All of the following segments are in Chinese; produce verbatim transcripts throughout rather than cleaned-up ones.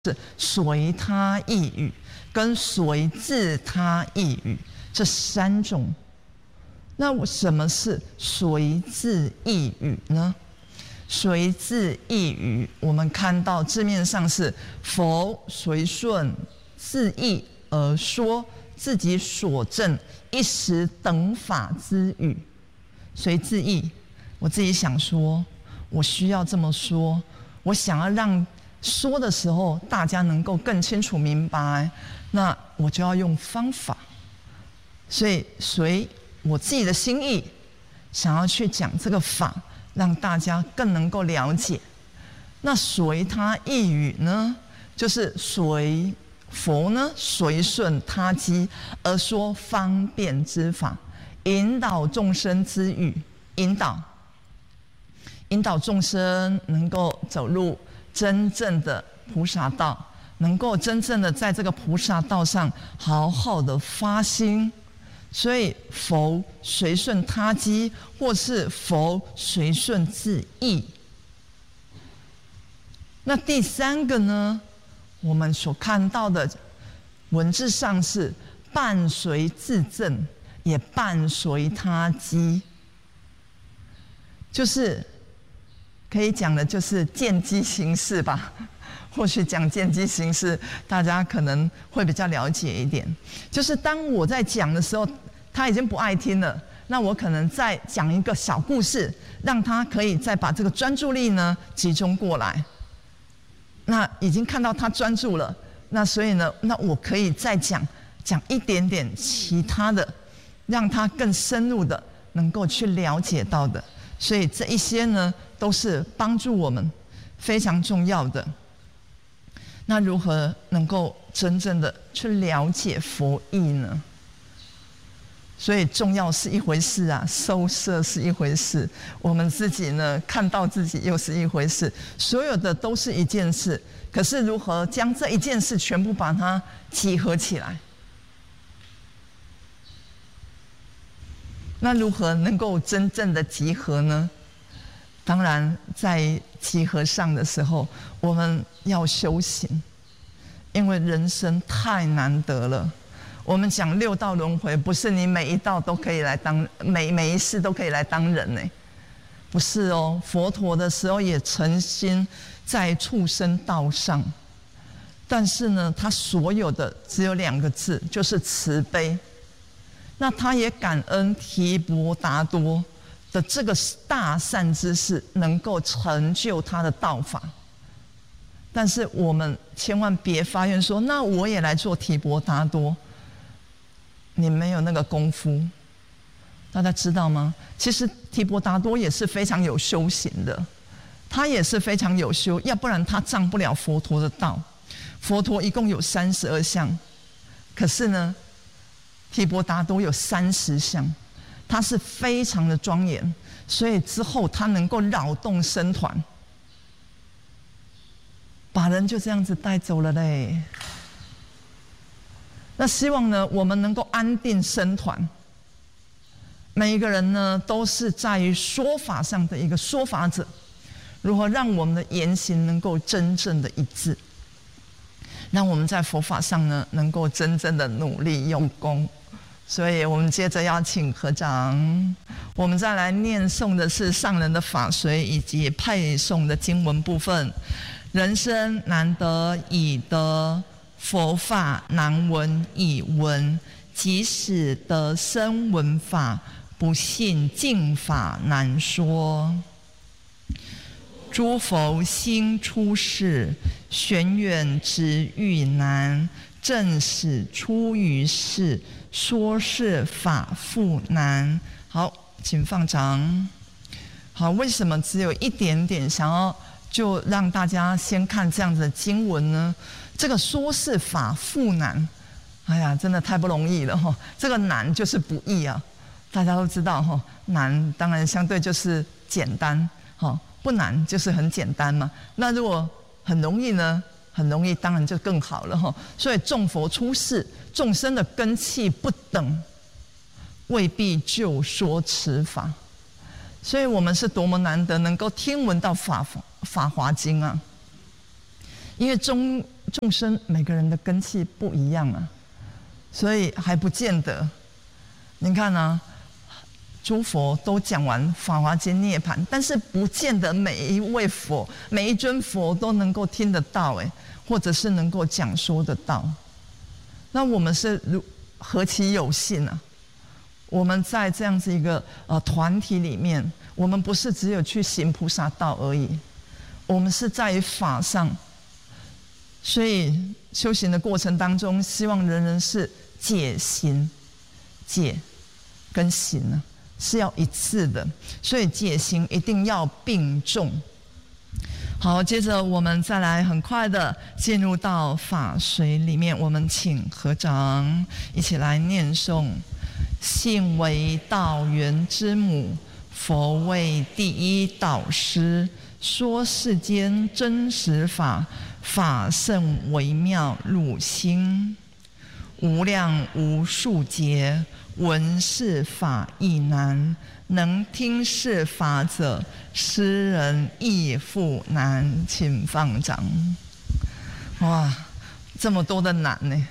是随他意语跟随自他意语这三种。那我什么是随自意语呢？随自意语，我们看到字面上是佛随顺自意而说自己所证一时等法之语。随自意，我自己想说，我需要这么说，我想要让说的时候大家能够更清楚明白，那我就要用方法。所以随我自己的心意，想要去讲这个法，让大家更能够了解。那随他意语呢，就是随佛呢随顺他机而说方便之法，引导众生之语，引导引导众生能够走入真正的菩萨道，能够真正的在这个菩萨道上好好的发心。所以佛随顺他机，或是佛随顺自意。那第三个呢，我们所看到的文字上是伴随自证，也伴随他机，就是可以讲的就是见机行事吧。或许讲见机行事，大家可能会比较了解一点。就是当我在讲的时候，他已经不爱听了，那我可能再讲一个小故事，让他可以再把这个专注力呢集中过来。那已经看到他专注了，那所以呢，那我可以再讲讲一点点其他的，让他更深入的能够去了解到的。所以这一些呢，都是帮助我们非常重要的。那如何能够真正的去了解佛意呢？所以重要是一回事啊，收摄是一回事，我们自己呢看到自己又是一回事，所有的都是一件事。可是如何将这一件事全部把它集合起来？那如何能够真正的集合呢？当然在集合上的时候，我们要修行，因为人生太难得了。我们讲六道轮回，不是你每一道都可以来当，每每一世都可以来当人呢，不是哦。佛陀的时候也诚心在畜生道上，但是呢，他所有的只有两个字，就是慈悲。那他也感恩提婆达多的这个大善之事，能够成就他的道法。但是我们千万别发愿说，那我也来做提婆达多。你没有那个功夫，大家知道吗？其实提婆达多也是非常有修行的，他也是非常有修，要不然他上不了佛陀的道。佛陀一共有三十二相，可是呢，提婆达多有三十相，他是非常的庄严，所以之后他能够扰动僧团，把人就这样子带走了嘞。那希望呢，我们能够安定僧团。每一个人呢，都是在于说法上的一个说法者，如何让我们的言行能够真正的一致，让我们在佛法上呢，能够真正的努力用功。所以我们接着邀请合掌，我们再来念诵的是上人的法随以及配诵的经文部分。人生难得已得，佛法难闻已闻，即使得声闻法，不信净法难说。诸佛心出世，玄远直欲难，正使出于世，说是法复难。好，请放掌。好，为什么只有一点点想要就让大家先看这样子的经文呢？这个说是法复难，哎呀，真的太不容易了哈！这个难就是不易啊，大家都知道哈。难当然相对就是简单，哈，不难就是很简单嘛。那如果很容易呢？很容易，当然就更好了哈。所以众佛出世，众生的根器不等，未必就说此法。所以我们是多么难得能够听闻到法法华经啊！因为中众生每个人的根器不一样啊，所以还不见得。你看啊，诸佛都讲完《法华经》涅槃，但是不见得每一位佛、每一尊佛都能够听得到，哎，或者是能够讲说得到。那我们是如何其有幸啊！我们在这样子一个呃团体里面，我们不是只有去行菩萨道而已，我们是在于法上。所以修行的过程当中，希望人人是解行、解跟行呢是要一致的，所以解行一定要并重。好，接着我们再来很快的进入到法水里面，我们请合掌，一起来念诵：信为道源之母，佛为第一导师，说世间真实法，法甚微妙入心，无量无数劫，闻是法亦难，能听是法者，斯人亦复难。请放掌。哇，这么多的难呢！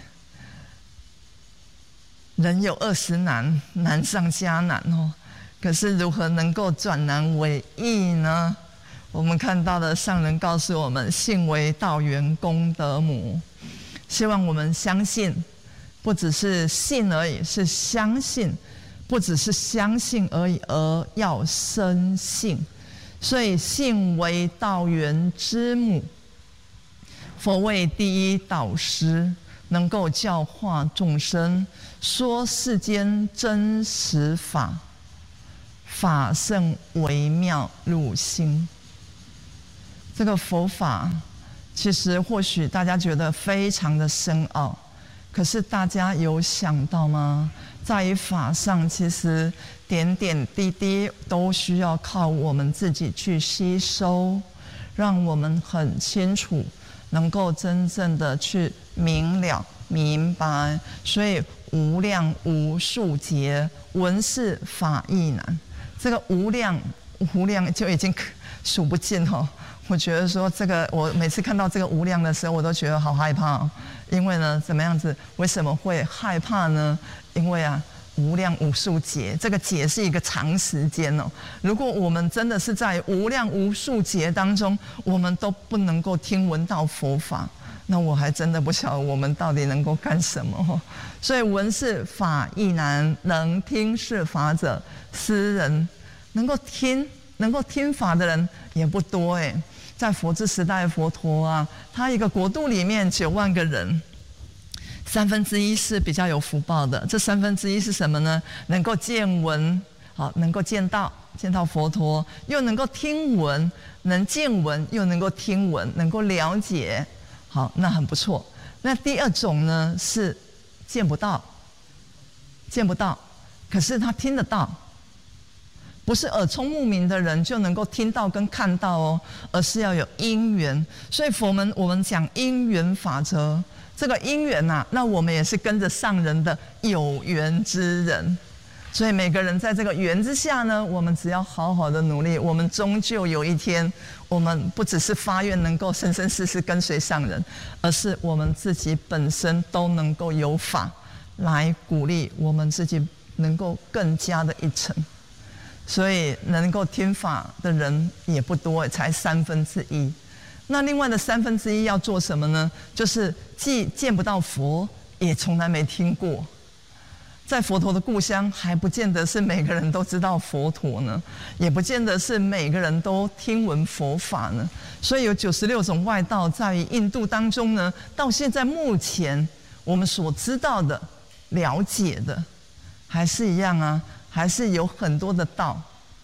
人有二十难，难上加难哦。可是如何能够转难为易呢？我们看到的上人告诉我们：信为道源功德母。希望我们相信，不只是信而已，是相信。不只是相信而已，而要深信。所以信为道源之母，佛为第一导师，能够教化众生，说世间真实法，法甚微妙入心。这个佛法其实或许大家觉得非常的深奥，可是大家有想到吗？在于法上，其实点点滴滴都需要靠我们自己去吸收，让我们很清楚，能够真正的去明了明白。所以无量无数劫，闻是法亦难。这个无量无量就已经数不尽哦。我觉得说这个，我每次看到这个无量的时候，我都觉得好害怕哦。因为呢，怎么样子？为什么会害怕呢？因为啊，无量无数劫，这个劫是一个长时间哦。如果我们真的是在无量无数劫当中，我们都不能够听闻到佛法，那我还真的不晓得我们到底能够干什么哦。所以闻是法亦难，能听是法者，斯人能够听能够听法的人也不多哎。在佛之时代，佛陀啊，他一个国度里面九万个人，三分之一是比较有福报的。这三分之一是什么呢？能够见闻，好，能够见到见到佛陀，又能够听闻，能见闻又能够听闻，能够了解，好，那很不错。那第二种呢是见不到，见不到，可是他听得到。不是耳聪目明的人就能够听到跟看到哦，而是要有因缘。所以佛门我们讲因缘法则，这个因缘啊，那我们也是跟着上人的有缘之人。所以每个人在这个缘之下呢，我们只要好好的努力，我们终究有一天，我们不只是发愿能够生生世世跟随上人，而是我们自己本身都能够有法来鼓励我们自己，能够更加的一层。所以能够听法的人也不多，才三分之一。那另外的三分之一要做什么呢？就是既见不到佛，也从来没听过。在佛陀的故乡，还不见得是每个人都知道佛陀呢，也不见得是每个人都听闻佛法呢。所以有九十六种外道，在于印度当中呢，到现在目前我们所知道的、了解的，还是一样啊。还是有很多的道，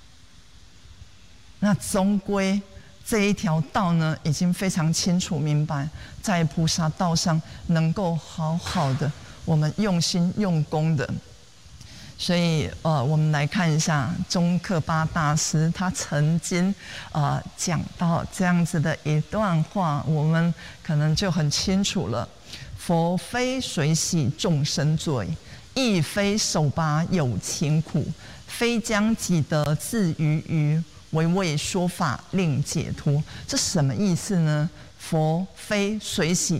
那终归这一条道呢，已经非常清楚明白，在菩萨道上能够好好的，我们用心用功的。所以呃，我们来看一下宗喀巴大师，他曾经呃讲到这样子的一段话，我们可能就很清楚了。佛非随喜众生罪，亦非手拔有情苦，非将己得自娱于，唯为说法令解脱。这什么意思呢？佛非随喜，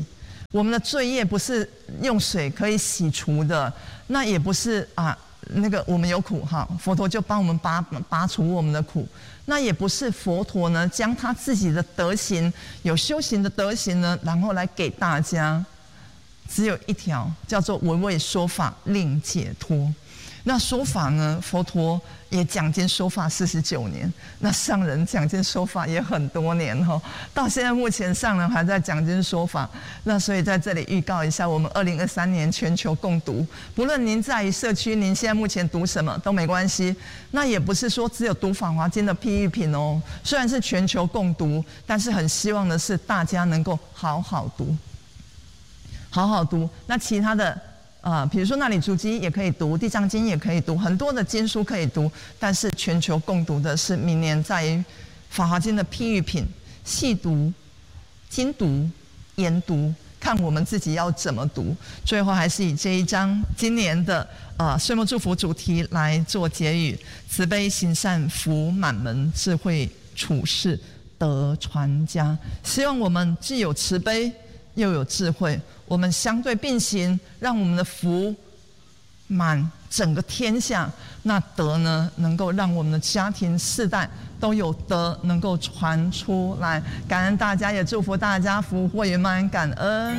我们的罪业不是用水可以洗除的，那也不是啊，那个我们有苦哈，佛陀就帮我们拔拔除我们的苦。那也不是佛陀呢将他自己的德行，有修行的德行呢，然后来给大家。只有一条，叫做唯为说法令解脱。那说法呢，佛陀也讲经说法四十九年，那上人讲经说法也很多年哈，到现在目前上人还在讲经说法。那所以在这里预告一下，我们二零二三年全球共读，不论您在于社区，您现在目前读什么都没关系。那也不是说只有读《法华经》的譬喻品哦，虽然是全球共读，但是很希望的是大家能够好好读，好好读。那其他的。啊、呃，比如说那里足迹也可以读，地藏经也可以读，很多的经书可以读，但是全球共读的是明年在于法华经的譬喻品，细读、精读、研读，看我们自己要怎么读。最后还是以这一章今年的呃岁末祝福主题来做结语：慈悲行善福满门，智慧处世得传家。希望我们既有慈悲又有智慧，我们相对并行，让我们的福满整个天下。那德呢，能够让我们的家庭世代都有德能够传出来。感恩大家，也祝福大家福慧圆满，感恩。